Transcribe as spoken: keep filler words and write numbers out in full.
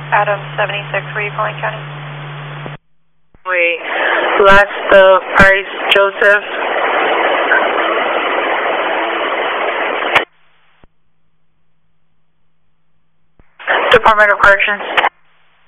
Adam seventy-six, were you calling county? Wait, last uh, Price, Joseph. Department of Corrections.